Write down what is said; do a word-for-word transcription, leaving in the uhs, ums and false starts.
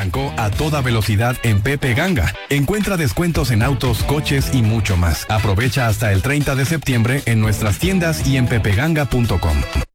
arrancó a toda velocidad en Pepe Ganga. Encuentra descuentos en autos, coches y mucho más. Aprovecha hasta el treinta de septiembre en nuestras tiendas y en pepeganga punto com.